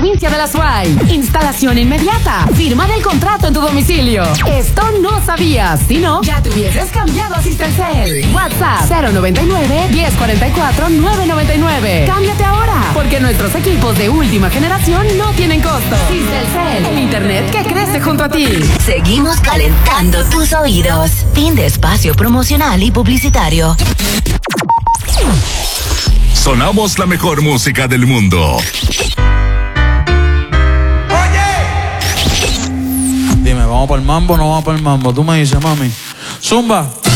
provincia de La Suay. Instalación inmediata. Firma del contrato en tu domicilio. Esto no sabías, si no, ya te hubieses cambiado a Sistelcel. WhatsApp 099-1044-999. Cámbiate ahora, porque nuestros equipos de última generación no tienen costo. Sistelcel, el internet que crece junto a ti. Seguimos calentando tus oídos. Fin de espacio promocional y publicitario. Sonamos la mejor música del mundo. Dime, ¿vamos para el mambo o no vamos para el mambo? Tú me dices, mami. Zumba.